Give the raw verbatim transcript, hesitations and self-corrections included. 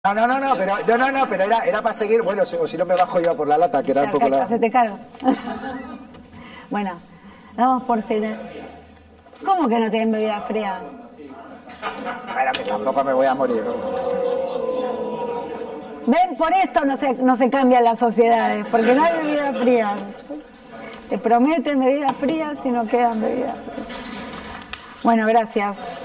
No, no, no, no, pero, no, no, no, pero era, era para seguir, bueno, si, o si no me bajo yo por la lata, que era se un poco la... Se te carga. Bueno, vamos por cenar. ¿Cómo que no tienen bebida fría? Bueno, que tampoco me voy a morir, ¿no? Ven, por esto no se, no se cambian las sociedades, porque no hay bebidas frías. Te prometen bebidas frías y no quedan bebidas frías. Bueno, gracias.